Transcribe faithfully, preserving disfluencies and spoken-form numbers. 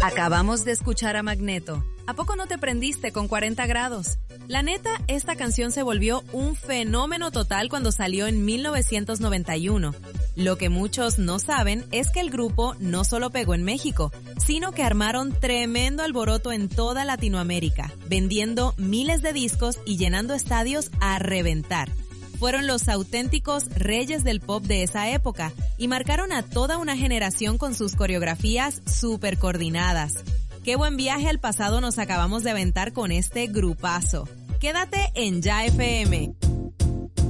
Acabamos de escuchar a Magneto. ¿A poco no te prendiste con cuarenta grados? La neta, esta canción se volvió un fenómeno total cuando salió en mil novecientos noventa y uno. Lo que muchos no saben es que el grupo no solo pegó en México, sino que armaron tremendo alboroto en toda Latinoamérica, vendiendo miles de discos y llenando estadios a reventar. Fueron los auténticos reyes del pop de esa época y marcaron a toda una generación con sus coreografías súper coordinadas. Qué buen viaje al pasado nos acabamos de aventar con este grupazo. Quédate en Ya F M.